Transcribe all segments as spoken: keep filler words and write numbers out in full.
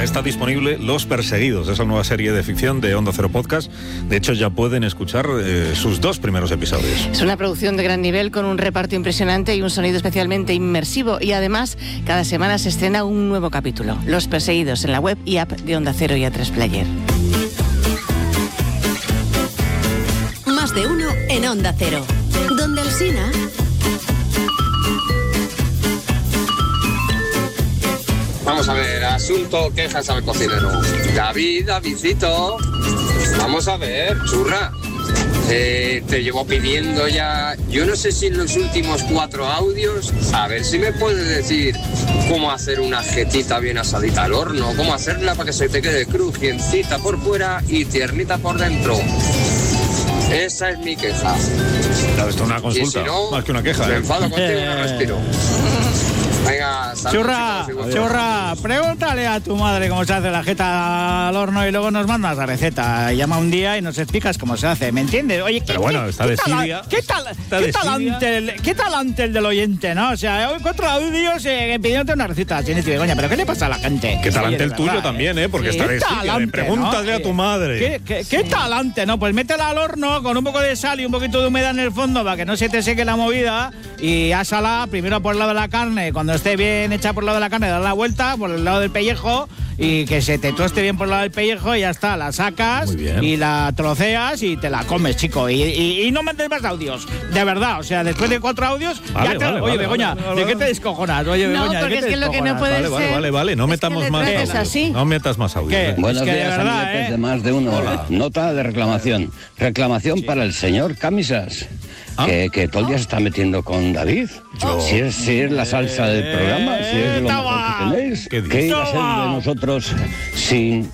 está disponible Los Perseguidos, esa nueva serie de ficción de Onda Cero Podcast. De hecho, ya pueden escuchar eh, sus dos primeros episodios. Es una producción de gran nivel con un reparto impresionante y un sonido especialmente inmersivo. Y además, cada semana se estrena un nuevo capítulo. Los Perseguidos, en la web y app de Onda Cero y A tres Player. Más de uno en Onda Cero. Donde Alsina. Vamos a ver, asunto quejas al cocinero. David, Davidcito, vamos a ver, churra. Eh, te llevo pidiendo ya, yo no sé si en los últimos cuatro audios, a ver si me puedes decir cómo hacer una jetita bien asadita al horno, cómo hacerla para que se te quede crujientita por fuera y tiernita por dentro. Esa es mi queja. Claro, esto es una consulta, si no, más que una queja. Me ¿eh? enfado contigo y no respiro. Venga, saludos, churra, chicos, churra, pregúntale a tu madre cómo se hace la jeta al horno y luego nos mandas la receta. Llama un día y nos explicas cómo se hace, ¿me entiendes? Oye, pero bueno, está de Siria. ¿Qué tal, qué talante el, qué talante el del oyente, ¿no? O sea, hoy cuatro audios eh, pidiéndote una receta, tienes que Begoña, pero ¿qué le pasa a la gente? Qué talante Oye, el tuyo verdad, también, ¿eh? Porque sí, está de talante, Siria. Pregúntale ¿no? a tu madre. ¿Qué, qué, qué talante, no? Pues métela al horno con un poco de sal y un poquito de humedad en el fondo para que no se te seque la movida y asala primero por el lado de la carne, cuando esté bien hecha por el lado de la carne, dar la vuelta por el lado del pellejo y que se te toste bien por el lado del pellejo y ya está, la sacas y la troceas y te la comes, chico. Y, y, y no mandes más audios, de verdad, o sea, después de cuatro audios, vale, ya te... vale, Oye, vale, Begoña, vale, vale, ¿de qué te descojonas? Oye, no, Begoña, porque ¿de qué es te que lo que no puede Vale, ser... vale, vale, vale, no metamos que más audios. audios. No metas más audios. ¿Qué? Buenos Es que de días, verdad, amiguetes ¿eh? de Más de Uno. Hola. Nota de reclamación. Reclamación sí. para el señor Camisas, ¿Ah? que, que todo el día se está metiendo con David. Yo. Si, es, si es la salsa del programa, si es de lo mejor que tenéis, ¿Qué ¿qué iba a ser Toma. de nosotros sin...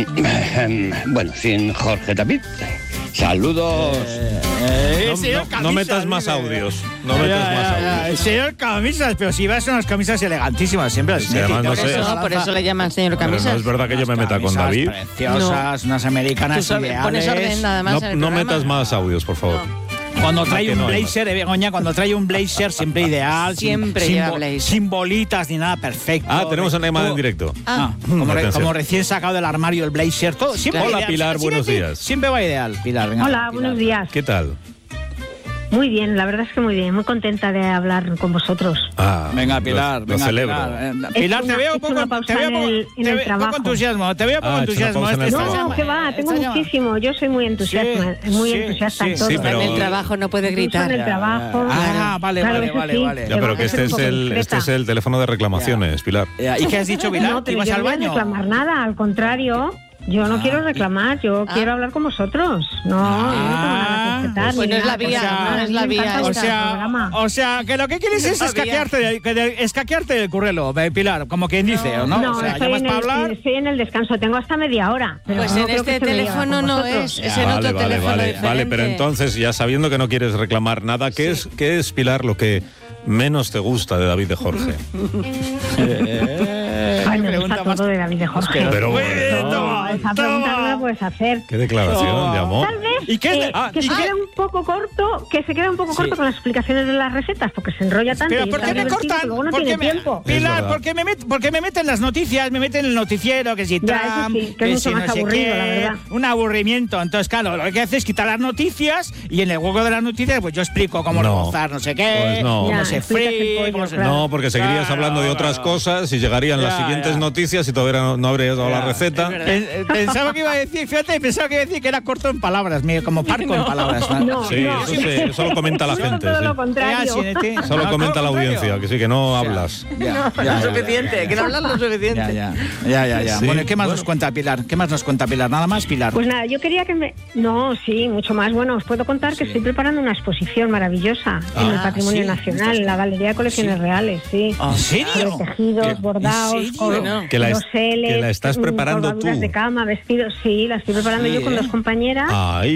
bueno, sin Jorge David? Saludos. Eh, No, señor no, Camisas, no metas más dice. audios. No Ya, metas ya, más ya. audios. Señor Camisas, pero si vas a unas camisas elegantísimas siempre. Sí, además no Por sé. eso, por eso le llaman señor Pero Camisas. no es verdad que yo me Unas meta con camisas David. preciosas, unas americanas Tú sabes, ideales. pones orden nada más No, en el no programa. metas más audios, por favor. Cuando trae que un no hay blazer, eh, Begoña, cuando trae un blazer siempre ideal. Siempre sin, lleva sin, bo- blazer. sin bolitas ni nada, perfecto. Ah, tenemos una llamada en Todo- directo. Ah, como, re- Atención. como recién sacado del armario el blazer, todo. Siempre Hola, ideal. Pilar, Siempre- buenos siempre- días. Siempre va ideal, Pilar. Venga, Hola, Pilar. buenos días. ¿Qué tal? Muy bien, la verdad es que muy bien, muy contenta de hablar con vosotros. Ah, Venga, Pilar, lo, venga, lo celebro. Pilar. Eh, Es Pilar, te una- veo es poco, una pausa te veo en poco, el- en te el veo trabajo. poco entusiasmo, te veo poco Ah, es una entusiasmo. pausa en el Este- trabajo. No, esta que va, llamada- tengo esta llamada- muchísimo, yo soy muy entusiasma, Sí, muy sí, entusiasta sí, en todo. sí, pero- En el trabajo no puede Incluso gritar. en el trabajo. Ah, vale, Claro, vale, eso vale, sí. vale. Ya, pero que este Ser un es poco el discreta. este es el teléfono de reclamaciones, Pilar. Ya, ¿y qué has dicho, Pilar? No, ¿Te pero ibas yo al no voy a baño? reclamar nada, al contrario. Yo no Ah, quiero reclamar, yo Ah. quiero hablar con vosotros. No, yo no tengo nada que objetar. Pues ni no es la nada, vía, o sea, no es la a mí me vía encanta O este sea, programa. o sea, que lo que quieres es No sabía. escaquearte, de- que de- escaquearte del currelo, eh, Pilar, como quien dice, ¿o no? No, o sea, estoy, llamas en para el, hablar. estoy en el descanso, tengo hasta media hora. Pero Pues no en creo que este se me lleve teléfono con no vosotros. es, es Ah, en vale, otro vale, teléfono vale, diferente. vale, pero entonces, ya sabiendo que no quieres reclamar nada, ¿qué es, qué es, Pilar, lo que menos te gusta de David de Jorge? Ay, me gusta todo de David de Jorge. Pero Muy bien, bueno, toma, Esa pregunta no toma. la puedes hacer. qué declaración Toma. de amor. Tal vez ¿Y qué es de- eh, ah, que ¿y se qué? queda un poco corto, que se queda un poco Sí. corto con las explicaciones de las recetas, porque se enrolla tanto Pero y ¿por es qué tan me divertido cortan? que luego no ¿Por qué tiene me- tiempo. Es Pilar, verdad. ¿por qué me, met- por qué me meten las noticias? Me meten el noticiero, que si Ya, eso Trump, sí, que es mucho si más no sé aburrido, qué, la verdad. un aburrimiento. Entonces, claro, lo que hace es quitar las noticias y en el hueco de las noticias, pues yo explico cómo No. rebozar no sé qué, Pues no. cómo Ya, se explicas el fríe, pollo, cómo se... claro. No, porque seguirías Claro, hablando de otras claro. cosas y llegarían las Ya, siguientes ya. noticias y todavía no, no habrías dado la Ya, receta. es verdad. Pen- Pensaba que iba a decir, fíjate, pensaba que iba a decir que era corto en palabras, mira, como parco en palabras. No, Sí, no. eso, se- eso lo comenta la No, gente. todo sí. lo contrario. Eso lo comenta la audiencia, que sí, que no hablas. Ya, ya, No es ya, suficiente, que no hablas lo suficiente. Ya, ya, ya, ya, ya. Sí, Bueno, ¿y qué más bueno. nos cuenta Pilar? ¿Qué más nos cuenta Pilar? Nada más, Pilar. Pues nada, yo quería que me... No, sí, mucho más. Bueno, os puedo contar que estoy preparando una exposición maravillosa en el Ah, Patrimonio sí, Nacional, en la Galería de Colecciones Sí. Reales, sí. ¿En serio? De tejidos, ¿Qué- bordados, en serio? con No. Que la es- doseles, que la estás mm, preparando colgaduras tú. de cama, vestidos, sí, la estoy preparando Sí, yo con ¿eh? dos compañeras. Ay,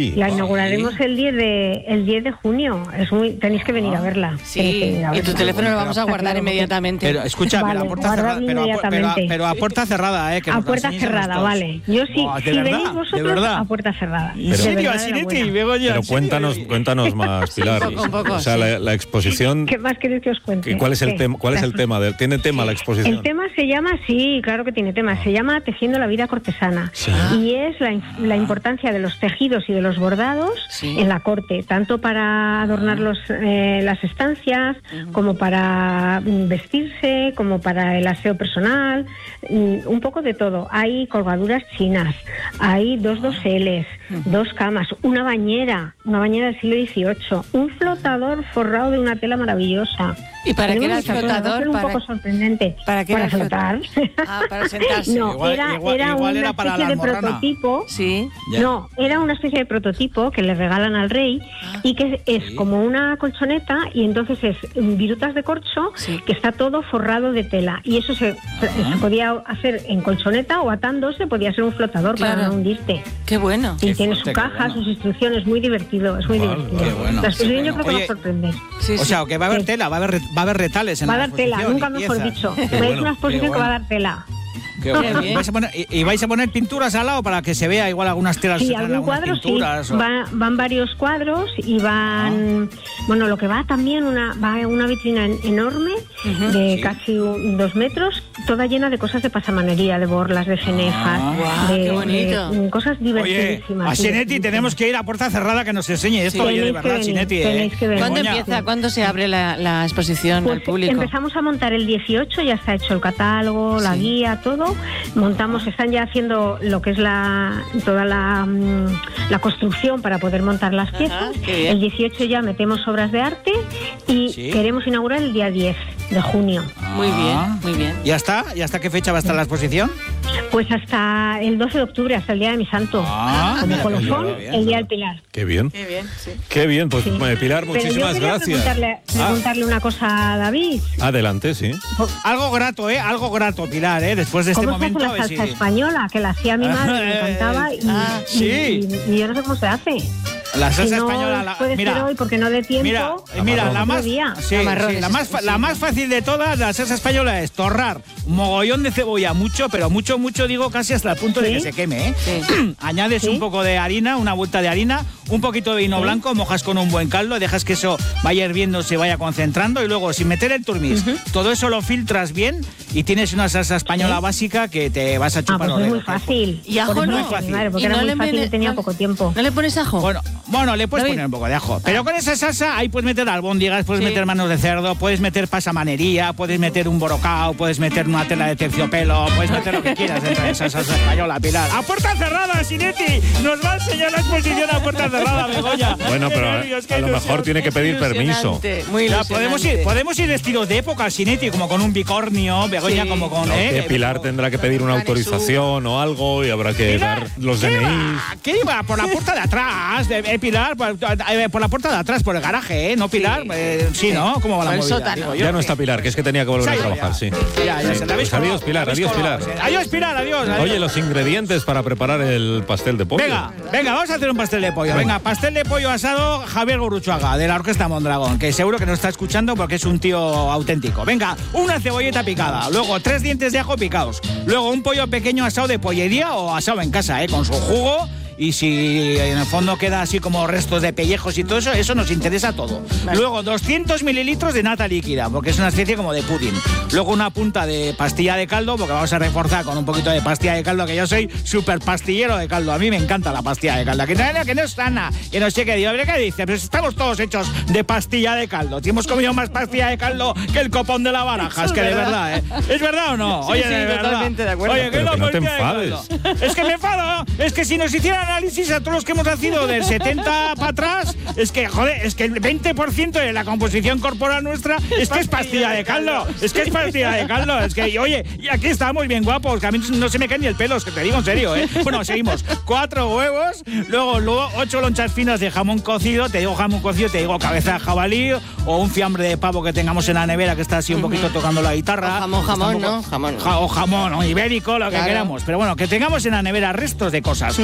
Sí. La inauguraremos el diez de el diez de junio. Es muy, tenéis que venir a verla. Sí, que y tu teléfono lo vamos a guardar claro, inmediatamente. Pero escucha, Vale, pero a puerta guardadlo cerrada, pero a, pu- pero, a, inmediatamente. pero a puerta cerrada, ¿eh? Que a nos la puerta enseñéis a cerrada, todos. vale. Yo sí, Buah, ¿de si verdad? venís ¿De vosotros, verdad? a puerta cerrada. ¿En De serio, verdad, Asinetti? enhorabuena. Begoña, Pero ¿en serio? cuéntanos, cuéntanos más, Pilar. Un poco, un poco, o sea, sí. la, la exposición. ¿Qué más queréis que os cuente? ¿Qué- ¿Cuál es el ¿Qué? tema? ¿Cuál es el tema? de- ¿Tiene tema la exposición? El tema se llama, sí, claro que tiene tema, se llama Tejiendo la vida cortesana. Sí. Y es la, la importancia de los tejidos y de los bordados Sí. en la corte, tanto para adornar los, eh, las estancias, como para mm, vestirse, como para el aseo personal, mm, un poco de todo. Hay colgaduras chinas, hay dos doseles, dos camas, una bañera, una bañera del siglo dieciocho, un flotador forrado de una tela maravillosa. ¿Y para qué era el Tenemos muchas cosas, va a flotador? ser un Para- poco sorprendente. ¿Para qué era el flotar? Ah, para sentarse. No, Igual- era, igual- era igual una era para especie la de almorrana. prototipo. Sí. Ya. No, era una especie de prototipo que le regalan al rey y que es Sí. como una colchoneta y entonces es mm, virutas de corcho Sí. que está todo forrado de tela y eso se, se podía hacer en colchoneta o atándose, podía ser un flotador Claro. para no hundirte. Qué bueno. Y Qué tiene fuerte, su qué caja, bueno. sus instrucciones, muy divertido, es muy Vale, divertido. qué bueno, La exposición qué yo bueno. creo que va Oye, a sorprender. Sí, O sí. sea, que va a haber Sí. tela, va a haber, va a haber retales en Va a la dar tela, exposición nunca y mejor piezas. dicho. Qué Es bueno. una exposición Qué que va a bueno. dar tela. Qué bueno. bien. ¿Y vais a poner, y, y vais a poner pinturas al lado para que se vea igual algunas telas? Sí, se traen algún algunas cuadro sí. pinturas, o- Va- van varios cuadros y van. Bueno, lo que va también una va una vitrina en- enorme de Sí. casi un- dos metros, toda llena de cosas de pasamanería, de borlas, de cenejas, Ah. Guau, de, qué bonito. de, mm, cosas Oye, divertidísimas. a Sinetti divertidísimas. tenemos que ir a puerta cerrada que nos enseñe esto, Sí. oye, de Tenéis que verdad, venir, Sinetti. ¿eh? tenéis que venir. ¿Cuándo Begoña. empieza? ¿Cuándo se abre la, la exposición Pues al público? empezamos a montar el dieciocho, ya está hecho el catálogo, la Sí. guía, todo. Montamos, están ya haciendo lo que es la toda la, mm, la construcción para poder montar las Ajá, piezas. qué bien. El dieciocho ya metemos obras de arte y Sí. queremos inaugurar el día diez de junio. Muy bien, Ah. muy bien. ¿Ya está? ¿Y hasta qué fecha va a estar la exposición? Pues hasta el doce de octubre, hasta el día de mi santo. Ah, Como mira, colofón, qué bien. el día del Pilar. Qué bien. Qué bien, sí. Qué bien. Pues Sí. eh, Pilar, Pero yo muchísimas quería gracias. Preguntarle, Ah, preguntarle una cosa a David. adelante, sí. Algo grato, ¿eh? Algo grato, Pilar, ¿eh? Después de este ¿Cómo se hace momento. la a ver salsa si- española? Que la hacía mi madre, me encantaba y, Ah, y- sí. y- y yo no sé cómo se hace. La Si salsa no española. La, puede mira, ser hoy porque no dé tiempo. Mira, eh, mira, Amarrón. la más, Otro día. sí, Amarrones, sí, la, más, fa- sí. la más fácil de todas, la salsa española, es torrar un mogollón de cebolla, mucho, pero mucho, mucho, digo, casi hasta el punto de ¿Sí? que se queme, ¿eh? Sí. Añades ¿Sí? un poco de harina, una vuelta de harina, un poquito de vino ¿Sí? blanco, mojas con un buen caldo, dejas que eso vaya hirviendo, se vaya concentrando y luego, sin meter el turmís, todo eso lo filtras bien y tienes una salsa española básicca que te vas a Ah, chupar pues los es muy dedos. fácil. ¿Y ajo Por eso no? me decía mi madre, porque ¿Y era no muy le fácil mete- y tenía no- poco tiempo. ¿No le pones ajo? Bueno, bueno, le puedes David. poner un poco de ajo. Pero con esa salsa ahí puedes meter albóndigas, puedes Sí. meter manos de cerdo, puedes meter pasamanería, puedes meter un borocao, puedes meter una tela de terciopelo, puedes meter lo que quieras dentro de esa salsa española, Pilar. ¡A puerta cerrada, Sinetti! Nos va a enseñar la exposición a puerta cerrada, Begoña. Bueno, Qué pero a, nervios, qué a lo ilusión. mejor tiene que pedir permiso. Ilusionante, Muy Ya, ilusionante. podemos ir, podemos ir vestidos de época, Sinetti, como con un bicornio, Begoña, Sí. como con... No, ¿eh? que Pilar tendrá que pedir una Canesú. autorización o algo y habrá que Pilar, dar los ¿qué D N Is. iba? ¿Qué iba? Por la puerta de atrás, de, eh, Pilar, por, eh, por la puerta de atrás, por el garaje, ¿eh? ¿No, Pilar? Sí. Eh, sí, ¿no? ¿Cómo va la Por el movida? sótano. Digo yo. Ya no está Pilar, que es que tenía que volver Se a ha ido trabajar, sí. Ya, ya, Sí. se la habéis Pues adiós, colgado, Pilar, la habéis adiós, colgado. Pilar. Adiós, Pilar, adiós. adiós. Oye, los ingredientes para preparar el pastel de pollo. Venga, venga, vamos a hacer un pastel de pollo. Venga, pastel de pollo asado Javier Gurruchaga, de la Orquesta Mondragón, que seguro que nos está escuchando porque es un tío auténtico. Venga, una cebolleta picada, luego tres dientes de ajo picados, luego un pollo pequeño asado de pollería o asado en casa, ¿eh? Con su jugo. Y si en el fondo queda así como restos de pellejos y todo eso, eso nos interesa todo. Vale. Luego doscientos mililitros de nata líquida, porque es una especie como de pudding. Luego una punta de pastilla de caldo, porque vamos a reforzar con un poquito de pastilla de caldo, que yo soy súper pastillero de caldo. A mí me encanta la pastilla de caldo. Que no, que no es sana, que no sé qué. Digo, ¿qué dice? Pero estamos todos hechos de pastilla de caldo. Si hemos comido más pastilla de caldo que el copón de la baraja, es que de verdad, ¿eh? ¿Es verdad o no? Sí, Oye, sí, de verdad. totalmente de acuerdo. Oye, ¿qué Pero es que la no te pastilla de enfades. caldo? Es que me enfado. Es que si nos hicieran análisis a todos los que hemos nacido del setenta para atrás, es que, joder, es que el veinte por ciento de la composición corporal nuestra es que es pastilla de caldo. Es que es pastilla de caldo. Es que, y, oye, y aquí estamos bien guapos, que a mí no se me cae ni el pelo, es que te digo en serio, ¿eh? Bueno, seguimos. Cuatro huevos, luego, luego ocho lonchas finas de jamón cocido. Te digo jamón cocido, te digo cabeza de jabalí o un fiambre de pavo que tengamos en la nevera que está así un poquito tocando la guitarra. O jamón, Está un jamón, poco- ¿no? Jamón. Ja- o jamón, o ibérico, lo que Claro. queramos. Pero bueno, que tengamos en la nevera restos de cosas. Incluso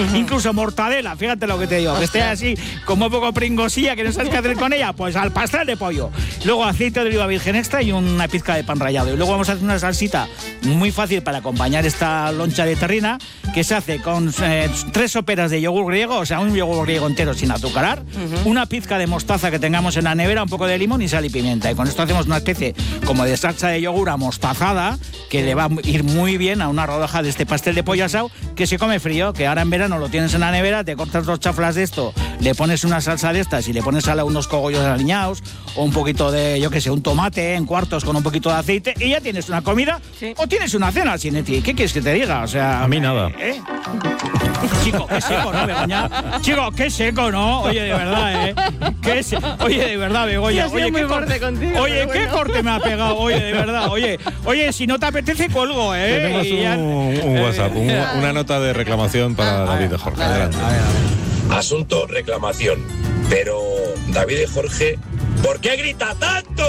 incluso mortadela, fíjate lo que te digo, que esté así como un poco pringosilla, que no sabes qué hacer con ella, pues al pastel de pollo. Luego aceite de oliva virgen extra y una pizca de pan rallado. Y luego vamos a hacer una salsita muy fácil para acompañar esta loncha de terrina, que se hace con eh, tres soperas de yogur griego, o sea, un yogur griego entero sin azucarar, uh-huh. una pizca de mostaza que tengamos en la nevera, un poco de limón y sal y pimienta. Y con esto hacemos una especie como de salsa de yogur amostazada, que le va a ir muy bien a una rodaja de este pastel de pollo asado, que se come frío, que ahora en verano lo tienes en la nevera, te cortas dos chaflas de esto, le pones una salsa de estas y le pones a unos cogollos aliñados, o un poquito de, yo qué sé, un tomate en cuartos con un poquito de aceite, y ya tienes una comida, sí. o tienes una cena, Sinetti. ¿Qué quieres que te diga? O sea, a mí nada. ¿eh? Chico, qué seco, ¿no, Begoña? Chico, qué seco, ¿no? Oye, de verdad, ¿eh? Qué se... Oye, de verdad, Begoña. Sí, oye, qué corte contigo. Oye, qué bueno. corte me ha pegado. Oye, de verdad. Oye, oye, si no te apetece, colgo, ¿eh? Tenemos un, ya... un WhatsApp, un, una nota de reclamación para David de Jorge. Adelante. Asunto reclamación. Pero David de Jorge, ¿por qué grita tanto?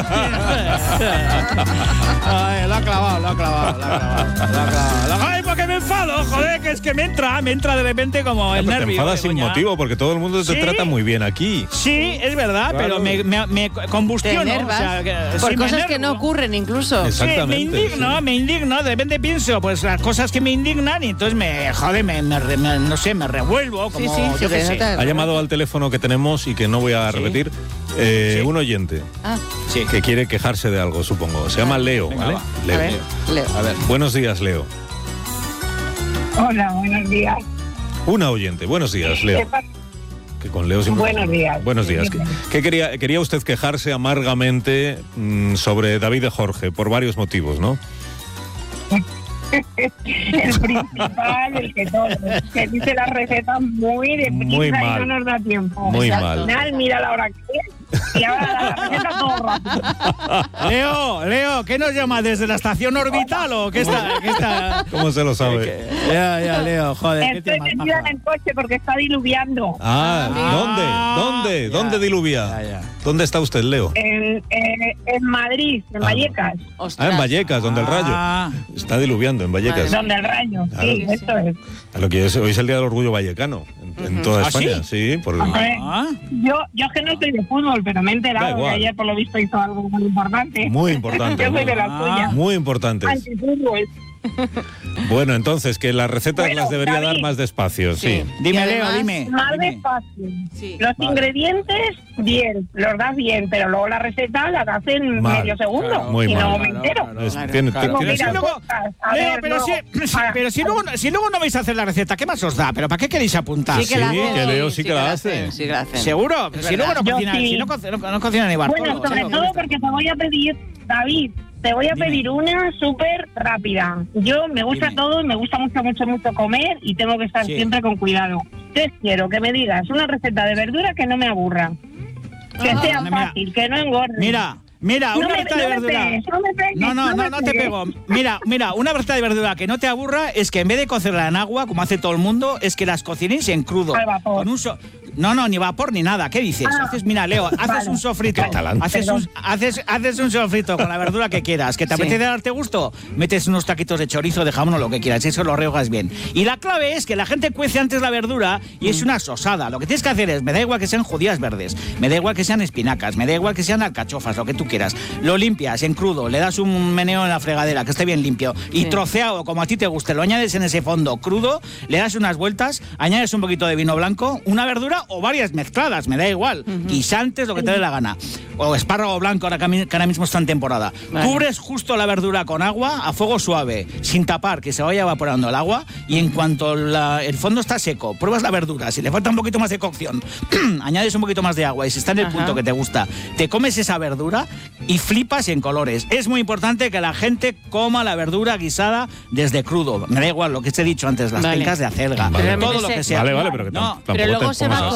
Ay, lo ha clavado, lo ha clavado, lo ha clavado, lo ha clavado. Ay, porque me enfado, joder, que es que me entra, me entra de repente como el nervio. Te enfadas sin motivo, porque todo el mundo te ¿Sí? trata muy bien aquí. Sí, es verdad, claro. pero me, me, me combustiono. Te o sea, que, por sí, cosas que no ocurren incluso. Exactamente. Sí, me indigno, sí. me indigno, de repente pienso, pues las cosas que me indignan y entonces me, joder, me, me, me no sé, me revuelvo, como sí, sí, yo qué sé. Ha llamado al teléfono que tenemos y que no voy a repetir, sí. Eh, sí. un oyente ah. sí. que quiere quejarse de algo, supongo. Se llama Leo, Venga, ¿vale? Leo. A ver, Leo. A ver. Buenos días, Leo. Hola, buenos días. Una oyente. Buenos días, Leo. Que con Leo siempre... Buenos días. Buenos días. ¿Qué, qué quería, quería usted quejarse amargamente mmm, sobre David de Jorge por varios motivos, ¿no? El principal, el que todo, que dice las recetas muy deprisa y no nos da tiempo. Muy Al mal. final, mira la hora que es y ahora la receta todo rápido. Leo, Leo, ¿qué nos llama? ¿Desde la estación orbital o qué está? Qué está? ¿Cómo se lo sabe? Ya, ya, Leo, joder. Estoy metida en el coche porque está diluviando. Ah, ¿dónde? ¿Dónde? Ya, ¿Dónde diluvia? Ya, ya. ¿Dónde está usted, Leo? En, eh, en Madrid, en ah, Vallecas. Ah, en Vallecas, donde el rayo. Ah. Está diluviando en Vallecas. Donde el rayo, claro. Sí, eso es. A lo que es, hoy es el Día del Orgullo Vallecano, en, en toda ¿Ah, España. sí? Sí, por el... ah. yo, yo es que no soy de fútbol, pero me he enterado que ayer por lo visto hizo algo muy importante. Muy importante. Yo soy de las ah. suyas. Muy importante. Antifútbol. Bueno, entonces, que las recetas bueno, las debería David, dar más despacio, sí. sí. Dime, Leo, dime. Más dime. despacio. Sí. Los vale. ingredientes, bien, los das bien, pero luego la receta la das en mal. medio segundo. Claro, muy y mal. no Claro, me entero. claro, es, claro, tiene, claro. tiene, Pero, si luego, Leo, ver, pero, no, si, para, pero si, luego, si luego no vais a hacer la receta, ¿qué más os da? ¿Pero para qué queréis apuntar? Sí, que, la sí, que Leo sí, sí que, que la hace. Hacen, sí que la hacen. ¿Seguro? Si luego no cocina, sí. si no, no, no cocina ni Bartolo. Bueno, sobre todo porque te voy a pedir, David, te voy a Dime. pedir una súper rápida. Yo me gusta Dime. todo, me gusta mucho, mucho, mucho comer y tengo que estar sí. siempre con cuidado. Entonces quiero que me digas una receta de verdura que no me aburra. Que ah, sea mira, fácil, que no engorde. Mira, mira, una no receta me, de no verdura. Me pegues, no, me pegues, no, no, no, no, no te pego. Mira, mira, una receta de verdura que no te aburra es que en vez de cocerla en agua, como hace todo el mundo, es que las cocinéis en crudo. Al vapor. Con un so No, no, ni vapor ni nada. ¿Qué dices? Ah, haces, mira, Leo, haces vale. un sofrito. Haces un, haces, haces un sofrito con la verdura que quieras. ¿Que te sí. apetece darte gusto? Metes unos taquitos de chorizo, de jamón o lo que quieras. Eso lo rehogas bien. Y la clave es que la gente cuece antes la verdura y mm. es una sosada. Lo que tienes que hacer es, me da igual que sean judías verdes, me da igual que sean espinacas, me da igual que sean alcachofas, lo que tú quieras. Lo limpias en crudo, le das un meneo en la fregadera, que esté bien limpio, y sí. troceado, como a ti te guste, lo añades en ese fondo crudo, le das unas vueltas, añades un poquito de vino blanco, una verdura o varias mezcladas, me da igual, uh-huh. guisantes, lo que te dé la gana, o espárrago blanco, ahora que ahora mismo está en temporada. Vale. Cubres justo la verdura con agua a fuego suave, sin tapar, que se vaya evaporando el agua, y en cuanto la, el fondo está seco, pruebas la verdura, si le falta un poquito más de cocción, añades un poquito más de agua, y si está en el Ajá. punto que te gusta, te comes esa verdura y flipas en colores. Es muy importante que la gente coma la verdura guisada desde crudo. Me da igual lo que te he dicho antes, las vale. pencas de acelga, vale. todo lo que sea. Vale, vale, pero que no, tampoco pero luego te se va a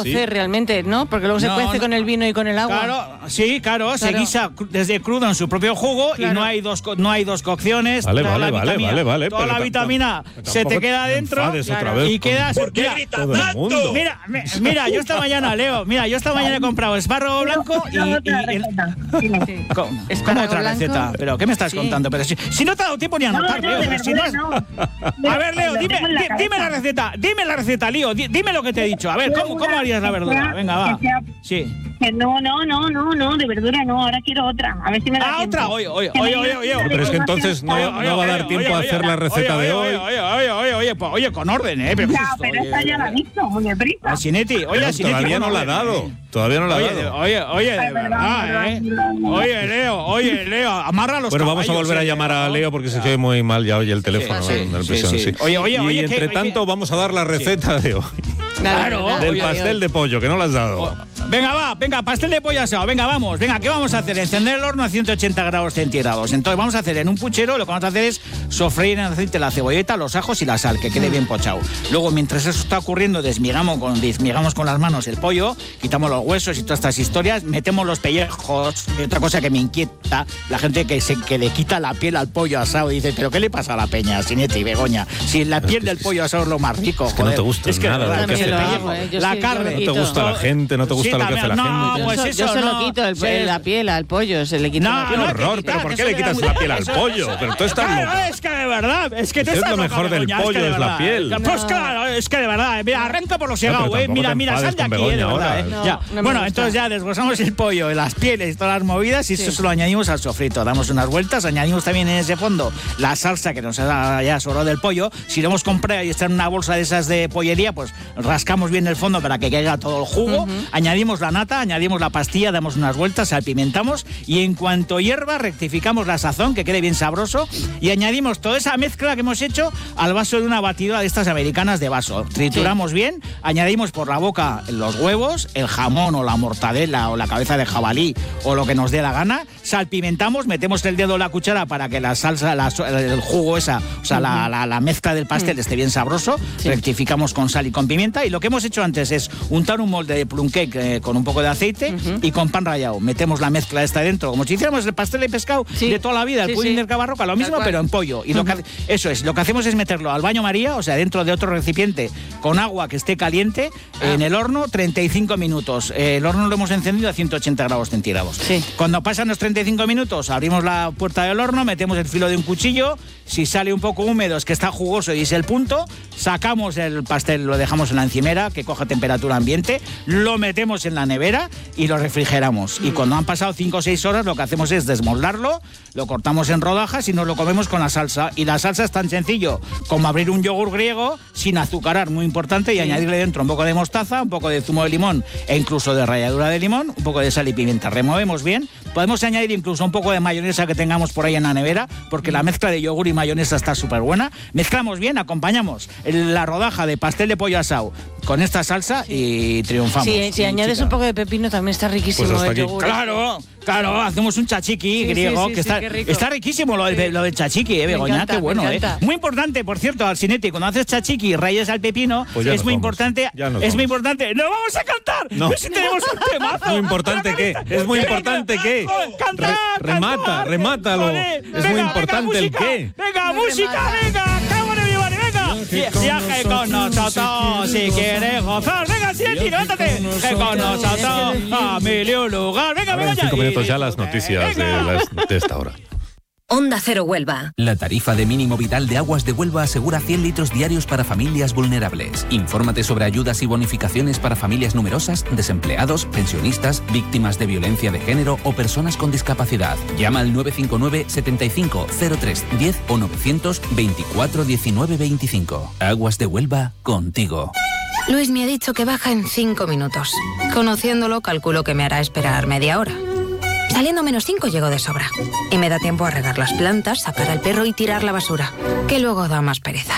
cocer realmente, ¿no? Porque luego se No, cuece no. con el vino y con el agua. Claro, sí, claro, se Claro. guisa cru- desde crudo en su propio jugo Claro. y no hay dos co- no hay dos cocciones. Vale, toda vale, la vale, vitamina- vale, vale, Toda pero la tam- vitamina tam- se te tampoco queda te dentro enfades otra Claro. vez y con- quedas. ¿Por qué mira, grita todo el tanto? mundo. Mira, me- mira, yo esta mañana, Leo, mira, yo esta mañana he comprado espárrago blanco y, Pero y- otra y- receta. Sí. ¿Cómo, ¿Cómo Espárrago otra blanco. receta? ¿Pero qué me estás Sí. contando? Pero si, si no te ha dado tiempo ni a No, anotar, no, Leo. de pero si no verdura has- no. A ver, Leo, Lo dime, tengo en la di- dime la cabeza. receta, dime la receta, Lío, di- dime lo que te he dicho. A ver, ¿cómo, cómo harías la verdura? Venga, va. Que sea- Sí. que no, no, no, no, no, de verdura no, ahora quiero otra. A ver si me da Ah, tiempo. otra, oye, oye, Que me oye, digas oye, oye. una Pero es que información entonces no- para- no va a dar tiempo a hacer la receta oye, de oye, hoy. Oye, oye, oye, oye, pues, oye, con orden, ¿eh? Pero, Ya, pero esta ya la he visto, muy deprisa. Asinetti, oye, Pero Asinetti. todavía con no la ha orden, dado. ¿eh? Todavía no la ha Oye, de- dado. oye, oye, de Ay, verdad, verdad, verdad, ¿eh? verdad. Oye, Leo, oye, Leo, amarra los Bueno, vamos a caballos, volver a eh, llamar a Leo porque se oye muy mal ya oye el teléfono. sí, en el sí, prisión, sí. sí. Oye, oye, y oye, entre que- tanto oye. vamos a dar la receta de hoy. Claro. Nada, Del oye, pastel oye. de pollo, que no lo has dado. Venga, va, venga, pastel de pollo asado. Venga, vamos, venga, ¿qué vamos a hacer? Encender el horno a ciento ochenta grados centígrados. Entonces vamos a hacer en un puchero, lo que vamos a hacer es sofreír en aceite la cebolleta, los ajos y la sal, que quede bien pochado. Luego, mientras eso está ocurriendo, desmigamos con, desmigamos con las manos el pollo, quitamos los huesos y todas estas historias, metemos los pellejos. Y otra cosa que me inquieta, la gente que, se, que le quita la piel al pollo asado y dice, ¿pero qué le pasa a la peña, Sinetti y Begoña? Si la piel del pollo asado es lo más rico, Es que no joder. te gusta Es que nada de verdad, lo que que hace el la pellejo, gente. Yo la sí, yo carne. lo No te gusta la gente, no te gusta Sí, lo que hace la también, no, gente. Yo, pues so- eso yo solo no. quito el- Sí. la piel al pollo, se le quita No, la piel. ¡Qué no, horror! que ¿Pero quitar, por que qué eso le le da quitas muy- la piel al eso- pollo? eso- Pero tú estás Claro, loca. es que de verdad, es que tú Es estás lo loca, mejor del Begoña, pollo, que de es la verdad. piel. Pues claro, es que de verdad, mira, arranca por los No, pero llegado, eh. tampoco Mira, te mira, enfades sal de con aquí, eh, de Begoña verdad, ahora. eh. No, Ya. no me Bueno, gusta. entonces ya desglosamos el pollo, las pieles y todas las movidas y Sí. eso se lo añadimos al sofrito. Damos unas vueltas, añadimos también en ese fondo la salsa que nos ha ya sobrado del pollo. Si lo hemos comprado y está en una bolsa de esas de pollería, pues rascamos bien el fondo para que caiga todo el jugo. Añadimos la nata, añadimos la pastilla, damos unas vueltas, salpimentamos y en cuanto hierva rectificamos la sazón, que quede bien sabroso y añadimos toda esa mezcla que hemos hecho al vaso de una batidora de estas americanas de vaso. Trituramos bien, añadimos por la boca los huevos, el jamón o la mortadela o la cabeza de jabalí o lo que nos dé la gana, salpimentamos, metemos el dedo en la cuchara para que la salsa, la so- el jugo esa, o sea, la, la- la mezcla del pastel esté bien sabroso, rectificamos con sal y con pimienta y lo que hemos hecho antes es untar un molde de plum cake eh, con un poco de aceite y con pan rallado. Metemos la mezcla esta dentro, como si hiciéramos el pastel de pescado Sí. de toda la vida, el Sí, pudding sí. del Cabarroca, lo Tal mismo cual. pero en pollo. Y lo que hace- eso es, lo que hacemos es meterlo al baño María, o sea, dentro de otro recipiente con agua que esté caliente Ah. en el horno treinta y cinco minutos. Eh, el horno lo hemos encendido a ciento ochenta grados centígrados. Sí. Cuando pasan los treinta y cinco minutos, abrimos la puerta del horno, metemos el filo de un cuchillo, si sale un poco húmedo es que está jugoso y es el punto, sacamos el pastel, lo dejamos en la encimera, que coja temperatura ambiente, lo metemos en la nevera y lo refrigeramos. Y cuando han pasado cinco o seis horas, lo que hacemos es desmoldarlo, lo cortamos en rodajas y nos lo comemos con la salsa. Y la salsa es tan sencillo como abrir un yogur griego sin azucarar, muy importante, y añadirle dentro un poco de mostaza, un poco de zumo de limón e incluso de ralladura de limón, un poco de sal y pimienta. Removemos bien. Podemos añadir incluso un poco de mayonesa que tengamos por ahí en la nevera, porque la mezcla de yogur y mayonesa está súper buena. Mezclamos bien, acompañamos la rodaja de pastel de pollo asado con esta salsa y triunfamos. Sí, si Sí, añades chica. un poco de pepino también está riquísimo. Pues hasta el aquí. yogur. Claro, claro, hacemos un chachiqui Sí, griego sí, sí, que sí, está, qué rico. está riquísimo lo, del- Sí. lo del chachiqui, eh, Begoña, encanta, qué bueno, me eh. encanta. Muy importante, por cierto, Alcinetti, cuando haces chachiqui y rayas al pepino, Pues ya es nos muy vamos, importante, ya nos es muy vamos. importante. ¡No vamos a cantar! No. ¡Pero si tenemos un temazo! Muy importante qué, es muy importante qué. ¡Cantar! Re- remata, cantar, remátalo. joder. Es muy importante el música, qué. Venga, música, venga, cámara, venga. Viaje con nosotros si quieres gozar. Venga, Alcinetti, levántate. Que con nosotros a mil y un lugar. Venga, Ahora en Begoña. cinco minutos Y- ya las noticias de, Venga. las- de esta hora. Onda Cero Huelva. La tarifa de mínimo vital de Aguas de Huelva asegura cien litros diarios para familias vulnerables. Infórmate sobre ayudas y bonificaciones para familias numerosas, desempleados, pensionistas, víctimas de violencia de género o personas con discapacidad. Llama al nueve cinco nueve, setenta y cinco, cero tres, diez o novecientos veinticuatro diecinueve veinticinco. Aguas de Huelva, contigo. Luis me ha dicho que baja en cinco minutos. Conociéndolo, calculo que me hará esperar media hora. Saliendo menos cinco llego de sobra. Y me da tiempo a regar las plantas, sacar al perro y tirar la basura, que luego da más pereza.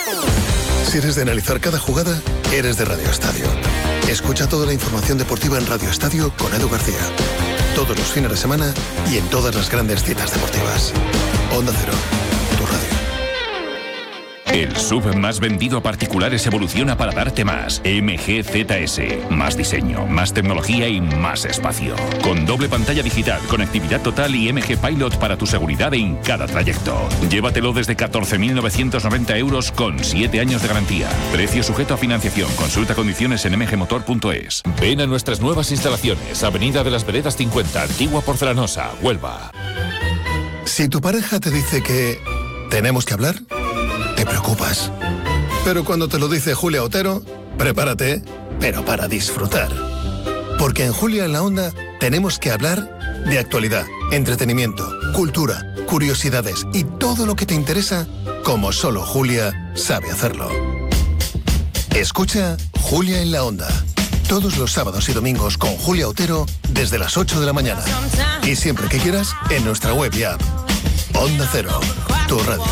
Si eres de analizar cada jugada, eres de Radio Estadio. Escucha toda la información deportiva en Radio Estadio con Edu García. Todos los fines de semana y en todas las grandes citas deportivas. Onda Cero, tu radio. El S U V más vendido a particulares evoluciona para darte más. M G Z S. Más diseño, más tecnología y más espacio. Con doble pantalla digital, conectividad total y M G Pilot para tu seguridad en cada trayecto. Llévatelo desde catorce mil novecientos noventa euros con siete años de garantía. Precio sujeto a financiación. Consulta condiciones en m g motor punto es. Ven a nuestras nuevas instalaciones. Avenida de las Veredas cincuenta, Antigua Porcelanosa, Huelva. Si tu pareja te dice que tenemos que hablar, te preocupas. Pero cuando te lo dice Julia Otero, prepárate, pero para disfrutar. Porque en Julia en la Onda tenemos que hablar de actualidad, entretenimiento, cultura, curiosidades y todo lo que te interesa, como solo Julia sabe hacerlo. Escucha Julia en la Onda. Todos los sábados y domingos con Julia Otero desde las ocho de la mañana. Y siempre que quieras en nuestra web y app. Onda Cero, tu radio.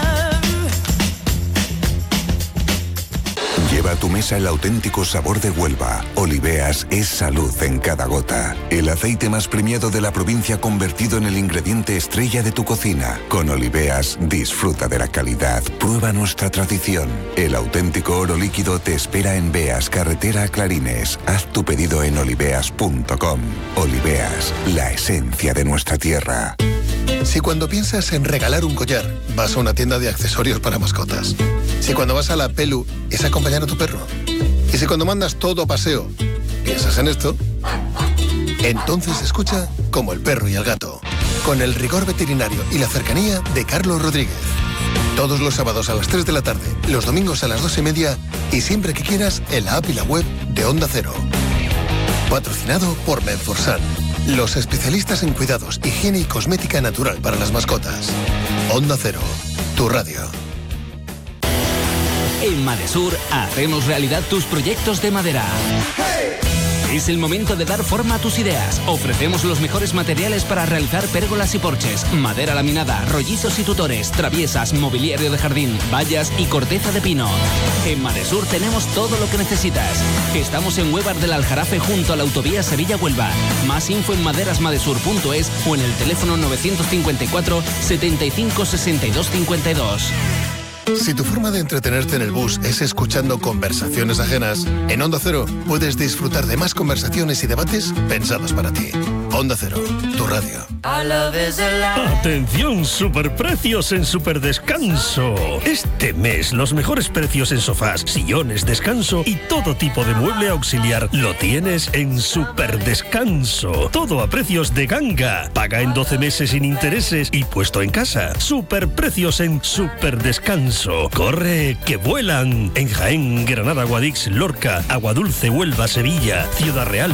Lleva a tu mesa el auténtico sabor de Huelva. Oliveas es salud en cada gota. El aceite más premiado de la provincia convertido en el ingrediente estrella de tu cocina. Con Oliveas disfruta de la calidad. Prueba nuestra tradición. El auténtico oro líquido te espera en Beas, carretera a Clarines. Haz tu pedido en oliveas punto com. Oliveas, la esencia de nuestra tierra. Si cuando piensas en regalar un collar, vas a una tienda de accesorios para mascotas. Si cuando vas a la Pelu es acompañar a tu perro. Y si cuando mandas todo a paseo, piensas en esto, entonces escucha Como el perro y el gato, con el rigor veterinario y la cercanía de Carlos Rodríguez. Todos los sábados a las tres de la tarde, los domingos a las dos y media y siempre que quieras en la app y la web de Onda Cero. Patrocinado por Menforsan, los especialistas en cuidados, higiene y cosmética natural para las mascotas. Onda Cero, tu radio. En Madesur hacemos realidad tus proyectos de madera. Es el momento de dar forma a tus ideas. Ofrecemos los mejores materiales para realizar pérgolas y porches, madera laminada, rollizos y tutores, traviesas, mobiliario de jardín, vallas y corteza de pino. En Madesur tenemos todo lo que necesitas. Estamos en Huevar del Aljarafe junto a la autovía Sevilla-Huelva. Más info en maderasmadesur punto es o en el teléfono novecientos cincuenta y cuatro, setenta y cinco, sesenta y dos, cincuenta y dos. Si tu forma de entretenerte en el bus es escuchando conversaciones ajenas, en Onda Cero puedes disfrutar de más conversaciones y debates pensados para ti. Onda Cero, tu radio. Atención, superprecios en Superdescanso. Este mes los mejores precios en sofás, sillones, descanso y todo tipo de mueble auxiliar lo tienes en Superdescanso. Todo a precios de ganga. Paga en doce meses sin intereses y puesto en casa. Superprecios en Superdescanso. Corre, que vuelan. En Jaén, Granada, Guadix, Lorca, Aguadulce, Huelva, Sevilla, Ciudad Real.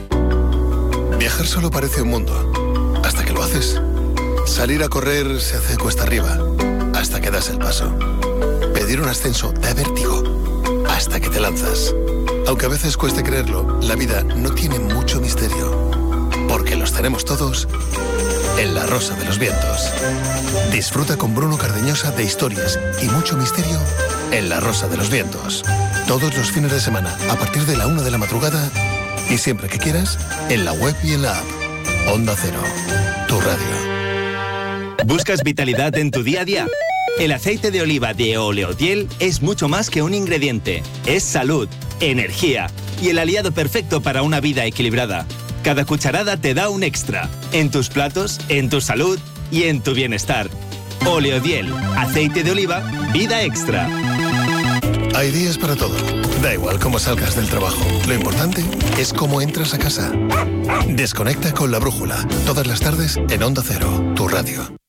Viajar solo parece un mundo, hasta que lo haces. Salir a correr se hace cuesta arriba, hasta que das el paso. Pedir un ascenso da vértigo, hasta que te lanzas. Aunque a veces cueste creerlo, la vida no tiene mucho misterio, porque los tenemos todos en La Rosa de los Vientos. Disfruta con Bruno Cardeñosa de historias y mucho misterio en La Rosa de los Vientos. Todos los fines de semana, a partir de la una de la madrugada y siempre que quieras, en la web y en la app. Onda Cero, tu radio. ¿Buscas vitalidad en tu día a día? El aceite de oliva de Oleotiel es mucho más que un ingrediente. Es salud, energía y el aliado perfecto para una vida equilibrada. Cada cucharada te da un extra, en tus platos, en tu salud y en tu bienestar. Oleodiel, aceite de oliva, vida extra. Hay días para todo. Da igual cómo salgas del trabajo. Lo importante es cómo entras a casa. Desconecta con La Brújula. Todas las tardes en Onda Cero, tu radio.